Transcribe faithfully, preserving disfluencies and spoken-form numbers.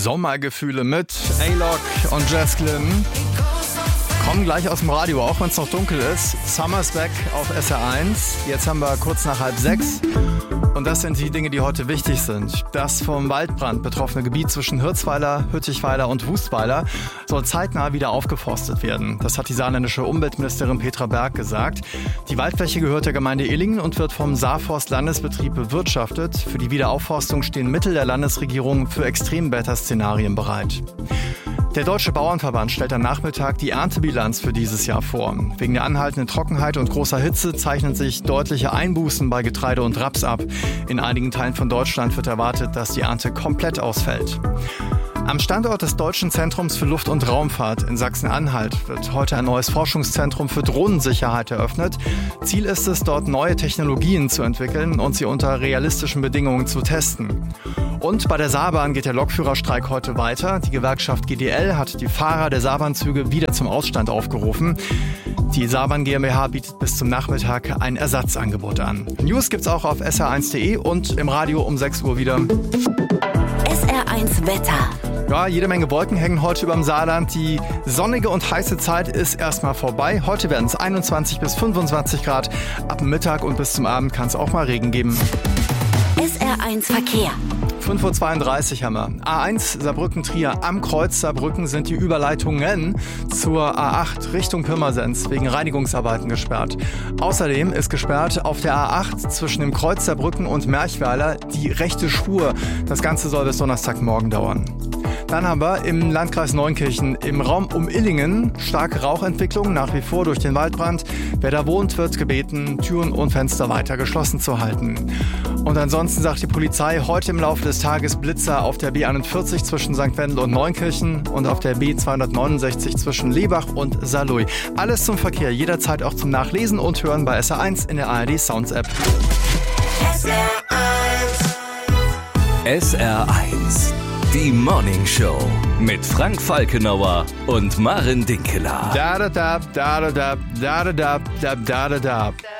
Sommergefühle mit A-Lock und Jess Glynn. Kommen gleich aus dem Radio, auch wenn es noch dunkel ist. Summer's Back auf S R eins. Jetzt haben wir kurz nach halb sechs. Und das sind die Dinge, die heute wichtig sind. Das vom Waldbrand betroffene Gebiet zwischen Hirzweiler, Hüttichweiler und Wustweiler soll zeitnah wieder aufgeforstet werden. Das hat die saarländische Umweltministerin Petra Berg gesagt. Die Waldfläche gehört der Gemeinde Illingen und wird vom Saarforst-Landesbetrieb bewirtschaftet. Für die Wiederaufforstung stehen Mittel der Landesregierung für Extremwetterszenarien bereit. Der Deutsche Bauernverband stellt am Nachmittag die Erntebilanz für dieses Jahr vor. Wegen der anhaltenden Trockenheit und großer Hitze zeichnen sich deutliche Einbußen bei Getreide und Raps ab. In einigen Teilen von Deutschland wird erwartet, dass die Ernte komplett ausfällt. Am Standort des Deutschen Zentrums für Luft- und Raumfahrt in Sachsen-Anhalt wird heute ein neues Forschungszentrum für Drohnensicherheit eröffnet. Ziel ist es, dort neue Technologien zu entwickeln und sie unter realistischen Bedingungen zu testen. Und bei der Saarbahn geht der Lokführerstreik heute weiter. Die Gewerkschaft G D L hat die Fahrer der Saarbahnzüge wieder zum Ausstand aufgerufen. Die Saarbahn GmbH bietet bis zum Nachmittag ein Ersatzangebot an. News gibt's auch auf S R eins punkt de und im Radio um sechs Uhr wieder. S R eins Wetter. Ja, jede Menge Wolken hängen heute überm Saarland. Die sonnige und heiße Zeit ist erstmal vorbei. Heute werden es einundzwanzig bis fünfundzwanzig Grad. Ab dem Mittag und bis zum Abend kann es auch mal Regen geben. S R eins Verkehr. fünf Uhr zweiunddreißig haben wir. A eins Saarbrücken-Trier. Am Kreuz Saarbrücken sind die Überleitungen zur A acht Richtung Pirmasens wegen Reinigungsarbeiten gesperrt. Außerdem ist gesperrt auf der A acht zwischen dem Kreuz Saarbrücken und Merchweiler die rechte Spur. Das Ganze soll bis Donnerstagmorgen dauern. Dann haben wir im Landkreis Neunkirchen im Raum um Illingen starke Rauchentwicklung, nach wie vor durch den Waldbrand. Wer da wohnt, wird gebeten, Türen und Fenster weiter geschlossen zu halten. Und ansonsten sagt die Polizei, heute im Laufe des Tages Blitzer auf der B einundvierzig zwischen Sankt Wendel und Neunkirchen und auf der B zweihundertneunundsechzig zwischen Lebach und Saarlouis. Alles zum Verkehr, jederzeit auch zum Nachlesen und Hören bei S R eins in der A R D Sounds App. S R eins. S R eins. Die Morning Show mit Frank Falkenauer und Maren Dinkeler. Da da da da da da da da da da da da.